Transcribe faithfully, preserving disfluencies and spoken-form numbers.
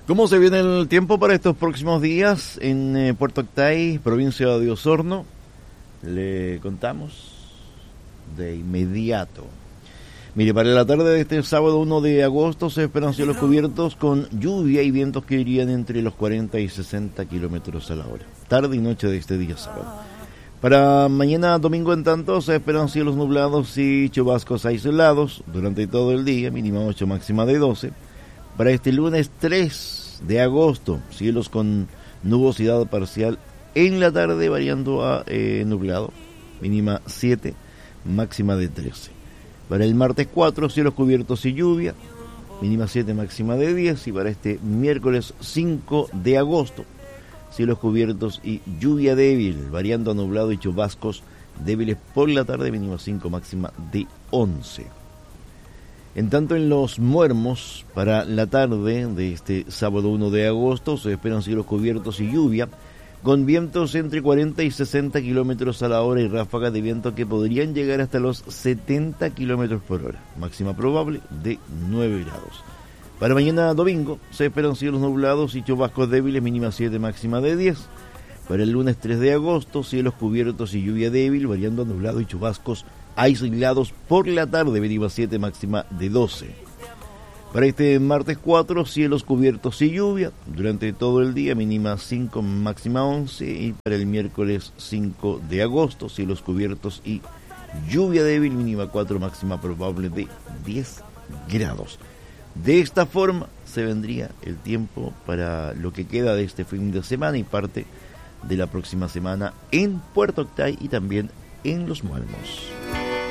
¿Cómo se viene el tiempo para estos próximos días en eh, Puerto Octay, provincia de Osorno? Le contamos de inmediato. Mire, para la tarde de este sábado uno de agosto se esperan cielos cubiertos con lluvia y vientos que irían entre los cuarenta y sesenta kilómetros a la hora. Tarde y noche de este día sábado. Para mañana domingo, en tanto, se esperan cielos nublados y chubascos aislados durante todo el día, mínima ocho, máxima de doce. Para este lunes tres de agosto, cielos con nubosidad parcial en la tarde variando a eh, nublado, mínima siete, máxima de trece. Para el martes cuatro, cielos cubiertos y lluvia, mínima siete, máxima de diez. Y para este miércoles cinco de agosto, cielos cubiertos y lluvia débil, variando a nublado y chubascos débiles por la tarde, mínima cinco, máxima de once. En tanto, en Los Muermos, para la tarde de este sábado uno de agosto, se esperan cielos cubiertos y lluvia, con vientos entre cuarenta y sesenta kilómetros a la hora y ráfagas de viento que podrían llegar hasta los setenta kilómetros por hora, máxima probable de nueve grados. Para mañana domingo, se esperan cielos nublados y chubascos débiles, mínima siete, máxima de diez. Para el lunes tres de agosto, cielos cubiertos y lluvia débil, variando a nublado y chubascos aislados por la tarde, mínima siete, máxima de doce. Para este martes cuatro, cielos cubiertos y lluvia durante todo el día, mínima cinco, máxima once. Y para el miércoles cinco de agosto, cielos cubiertos y lluvia débil, mínima cuatro, máxima probable de diez grados. De esta forma se vendría el tiempo para lo que queda de este fin de semana y parte de la próxima semana en Puerto Octay y también en Los Muermos.